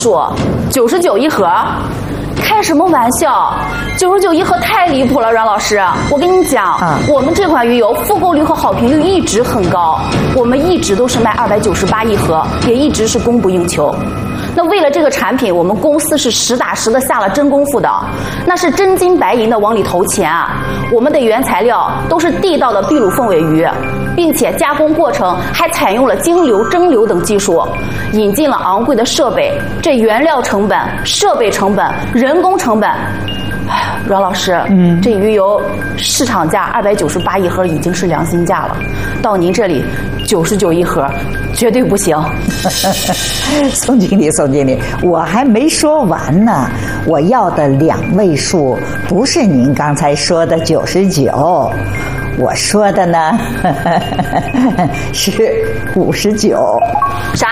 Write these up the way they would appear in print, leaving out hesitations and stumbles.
说99一盒，开什么玩笑？99一盒太离谱了，阮老师，我跟你讲，我们这款鱼油复购率和好评率一直很高，我们一直都是卖298一盒，也一直是供不应求。那为了这个产品，我们公司是实打实的下了真功夫的，那是真金白银的往里投钱。我们的原材料都是地道的秘鲁凤尾鱼，并且加工过程还采用了精流、蒸馏等技术，引进了昂贵的设备，这原料成本、设备成本、人工成本。阮老师，这鱼油市场价298一盒已经是良心价了，到您这里99一盒，绝对不行。 宋经理，我还没说完呢。我要的2位数不是您刚才说的99，我说的呢是59。 啥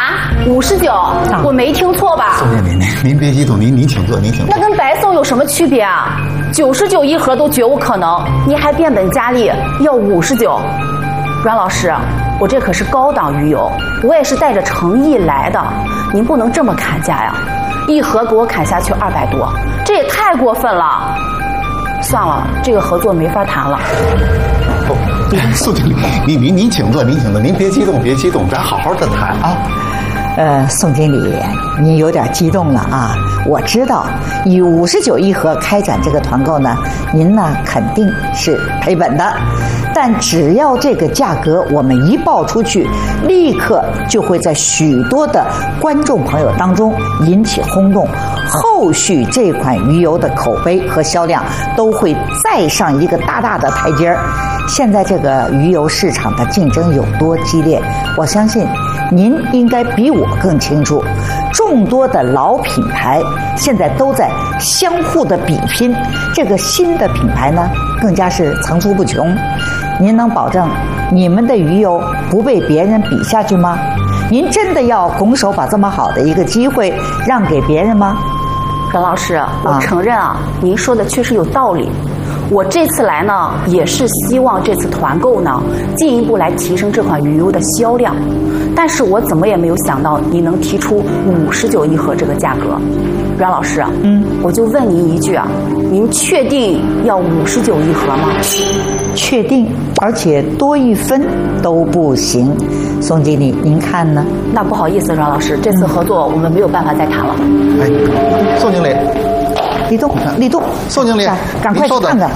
？59？我没听错吧？ 宋经理，您别激动，您请坐，您请坐。 那跟白送有什么区别啊？99一盒都绝无可能，您还变本加厉要59。阮老师，我这可是高档鱼油，我也是带着诚意来的，您不能这么砍价呀！一盒给我砍下去200多，这也太过分了。算了，这个合作没法谈了。 宋经理，您请坐，您别激动，咱好好的谈啊。 宋经理，您有点激动了啊！我知道，以59一盒开展这个团购呢，您呢肯定是赔本的。但只要这个价格我们一报出去，立刻就会在许多的观众朋友当中引起轰动，后续这款鱼油的口碑和销量都会再上一个大大的台阶儿。现在这个鱼油市场的竞争有多激烈，我相信您应该比我更清楚。众多的老品牌现在都在相互的比拼，这个新的品牌呢更加是层出不穷。您能保证你们的鱼油不被别人比下去吗？您真的要拱手把这么好的一个机会让给别人吗？ 阮老师，我承认您说的确实有道理。我这次来呢，也是希望这次团购呢，进一步来提升这款鱼油的销量。但是我怎么也没有想到你能提出59一盒这个价格。阮老师，我就问您一句啊，您确定要59一盒吗？ 确定，而且多1分都不行。宋经理，您看呢？ 那不好意思，阮老师，这次合作我们没有办法再谈了。 宋经理， 立冬， 宋经理， 赶快去看看。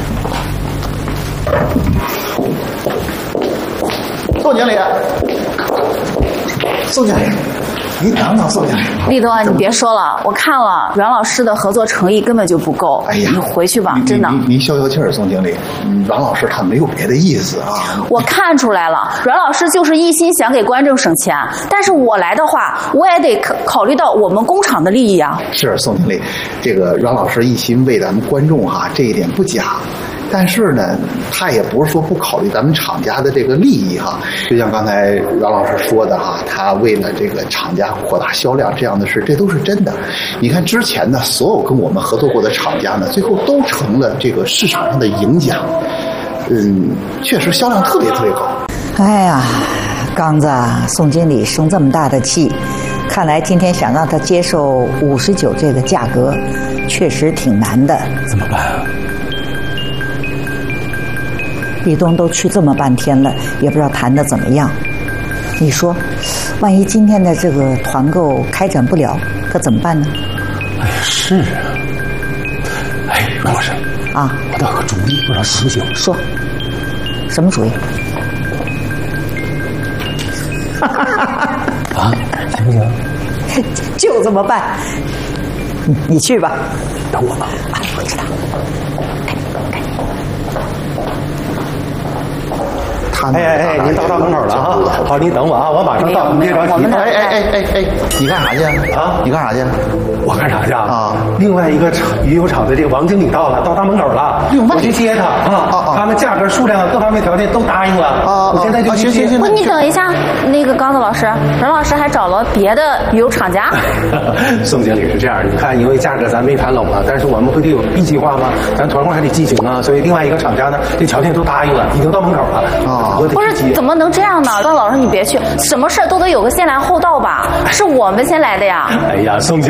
宋经理，你等等，宋经理。 立冬啊，你别说了，我看了阮老师的合作诚意根本就不够。 哎呀， 你回去吧，真的。 您消气儿，宋经理。阮老师他没有别的意思啊。 我看出来了，阮老师就是一心想给观众省钱，但是我来的话，我也得考虑到我们工厂的利益啊。 是宋经理，这个阮老师一心为咱们观众这一点不假。但是呢，他也不是说不考虑咱们厂家的这个利益就像刚才阮老师说的他为了这个厂家扩大销量这样的事，这都是真的。你看之前呢，所有跟我们合作过的厂家呢，最后都成了这个市场上的赢家。确实销量特别高。 哎呀，刚子，宋经理生这么大的气，看来今天想让他接受59这个价格，确实挺难的。 怎么办啊？ 立冬都去这么半天了，也不知道谈得怎么样。你说，万一今天的这个团购开展不了，可怎么办呢？ 哎呀，是啊。哎，阮老师啊， 我倒有个主意，不知道行不行？ 说，什么主意？ 啊，行不行？ 就这么办。你去吧。 等我吧。 我知道。 哎，您到门口了啊！好，您等我啊，我马上到，你别着急。 哎，你干啥去啊？你干啥去？ 我干啥去啊？ 另外一个鱼油厂的这个王经理到他门口了，我去接他啊！他们价格、数量各方面条件都答应了。我现在就去接。 不，你等一下，那个刚子老师，阮老师还找了别的鱼油厂家。 宋经理是这样，你看，因为价格咱没谈拢啊，但是我们不得有 B 计划吗？咱团购还得进行啊，所以另外一个厂家呢，这条件都答应了，已经到门口了。 不是，怎么能这样呢？段老师，你别去，什么事都得有个先来后到吧？是我们先来的呀。 哎呀，宋姐。